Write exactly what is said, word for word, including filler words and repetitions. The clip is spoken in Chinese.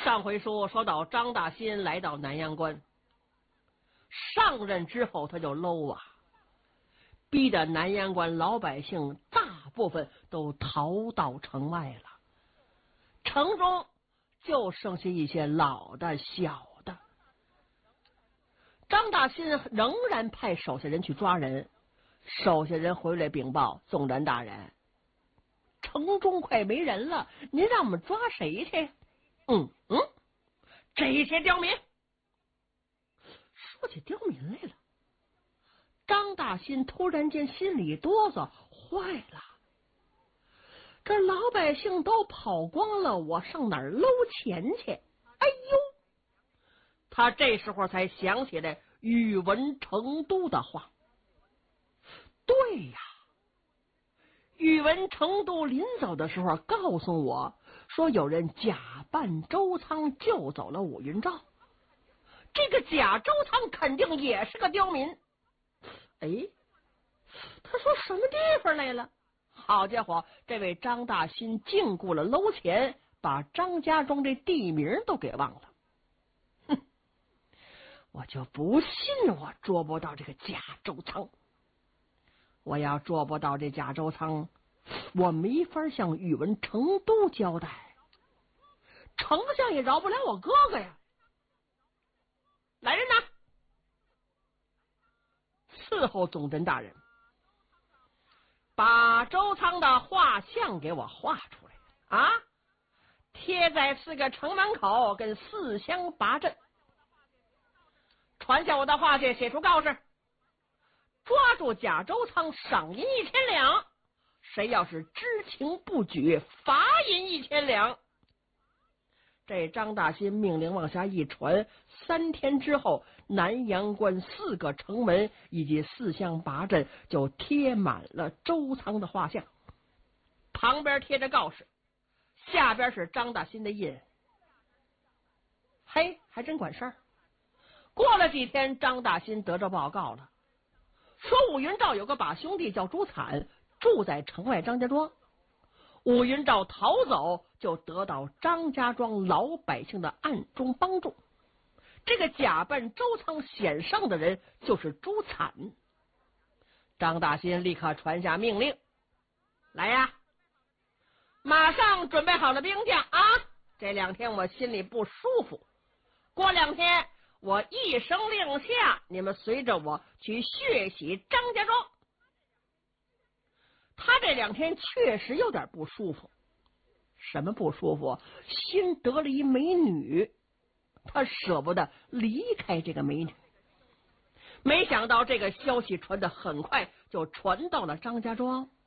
上回书说到张大新来到南阳关，上任之后他就搂啊，逼得南阳关老百姓大部分都逃到城外了，城中就剩下一些老的小的。张大新仍然派手下人去抓人，手下人回来禀报总斩大人，城中快没人了，您让我们抓谁去？嗯嗯，这些刁民。说起刁民来了，张大新突然间心里哆嗦，坏了，这老百姓都跑光了，我上哪儿搂钱去？哎呦，他这时候才想起来宇文成都的话。对呀，宇文成都临走的时候告诉我说，有人假扮周仓救走了武云照，这个假周仓肯定也是个刁民。哎，他说什么地方来了？好家伙，这位张大新禁锢了搂钱，把张家庄这地名都给忘了。哼，我就不信我捉不到这个假周仓。我要捉不到这假周仓，我没法向宇文成都交代，丞相也饶不了我哥哥呀。来人呐！伺候总侦大人，把周仓的画像给我画出来啊！贴在四个城门口跟四乡八镇，传下我的话去，写出告示，抓住假周仓，赏银一千两，谁要是知情不举，罚银一千两。这张大新命令往下一传，三天之后，南阳关四个城门以及四乡八镇就贴满了周仓的画像，旁边贴着告示，下边是张大新的印。嘿，还真管事儿。过了几天，张大新得着报告了，说武云照有个把兄弟叫朱惨，住在城外张家庄。武云照逃走，就得到张家庄老百姓的暗中帮助。这个假扮周仓显圣的人就是朱惨。张大新立刻传下命令，来呀，马上准备好了兵将啊！这两天我心里不舒服，过两天我一声令下，你们随着我去血洗张家庄。他这两天确实有点不舒服。什么不舒服？新得了一美女，他舍不得离开这个美女。没想到这个消息传得很快，就传到了张家庄。